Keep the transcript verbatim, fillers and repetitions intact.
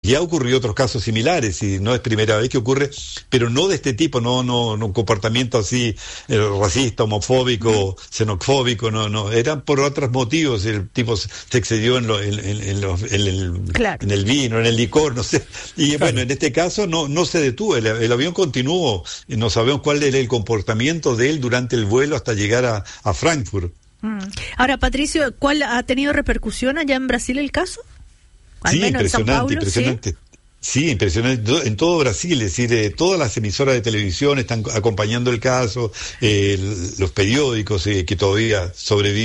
Ya ocurrió otros casos similares y no es primera vez que ocurre, pero no de este tipo, no, no, no un comportamiento así eh, racista, homofóbico, xenofóbico, no, no, eran por otros motivos. El tipo se excedió en, lo, en, en, en, lo, en, el, claro. en el vino, en el licor, no sé. Y claro. bueno, en este caso no, no se detuvo, el, el avión continuó y no sabemos cuál era el comportamiento de él durante el vuelo hasta llegar a, a Frankfurt. Mm. Ahora, Patricio, ¿cuál ha tenido repercusión allá en Brasil el caso? Al Sí, menos impresionante, en São Paulo, impresionante. ¿sí? Sí, impresionante. En todo Brasil, es decir, eh, todas las emisoras de televisión están acompañando el caso, eh, los periódicos eh, que todavía sobreviven.